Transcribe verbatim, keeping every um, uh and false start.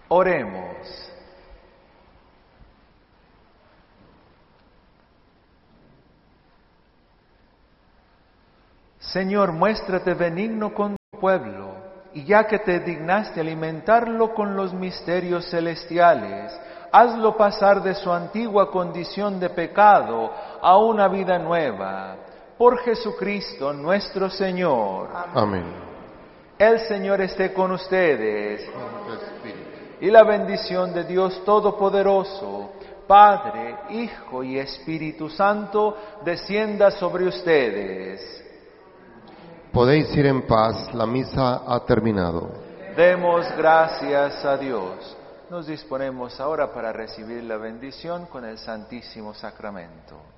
Oremos. Señor, muéstrate benigno con tu pueblo, y ya que te dignaste alimentarlo con los misterios celestiales, hazlo pasar de su antigua condición de pecado a una vida nueva. Por Jesucristo nuestro Señor. Amén. El Señor esté con ustedes. Y la bendición de Dios Todopoderoso, Padre, Hijo y Espíritu Santo, descienda sobre ustedes. Podéis ir en paz, la misa ha terminado. Demos gracias a Dios. Nos disponemos ahora para recibir la bendición con el Santísimo Sacramento.